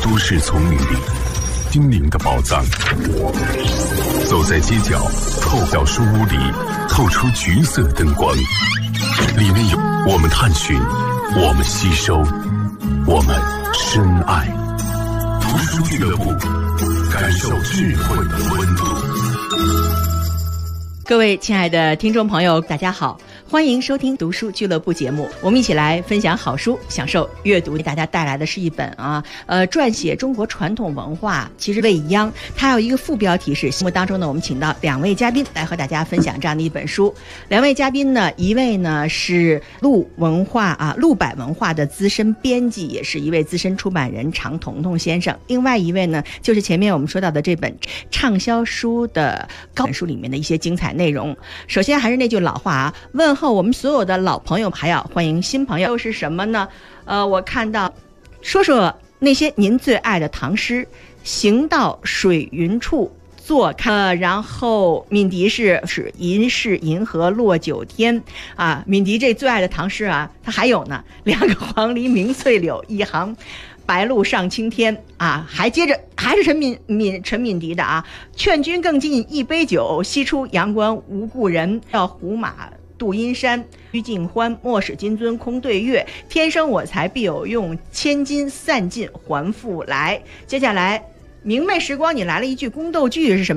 都市丛林里心灵的宝藏。走在街角，透到书屋里，透出橘色灯光，里面有我们探寻，我们吸收，我们深爱。读书俱乐部，感受智慧的温度。 各位亲爱的听众朋友，大家好，欢迎收听读书俱乐部节目，我们一起来分享好书，享受阅读。给大家带来的是一本撰写中国传统文化，其实未央。它有一个副标题是节目当中呢，我们请到两位嘉宾来和大家分享这样的一本书。两位嘉宾呢，一位呢是陆百文化的资深编辑，也是一位资深出版人常彤彤先生。另外一位呢，就是前面我们说到的这本畅销书的高本书里面的一些精彩内容。首先还是那句老话问候我们所有的老朋友，还要欢迎新朋友。又是什么呢？我看到说说那些您最爱的唐诗，行到水云处坐看，然后敏迪是疑是银河落九天啊。敏迪这最爱的唐诗啊，他还有呢，两个黄鹂鸣翠柳，一行白鹭上青天啊，还接着还是陈敏迪的啊，劝君更尽一杯酒，西出阳关无故人，要胡马度阴山，须尽欢，莫使金樽空对月，天生我材必有用，千金散尽还复来。接下来明媚时光，你来了一句宫斗剧是什么？